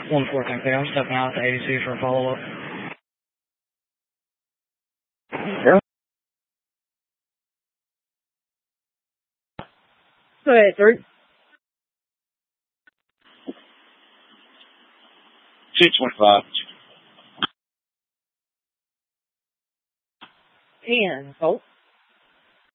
1-4, thank you. I'm stepping out to ADC for a follow-up. Yeah. Go ahead, 3. 225. 10, Colt.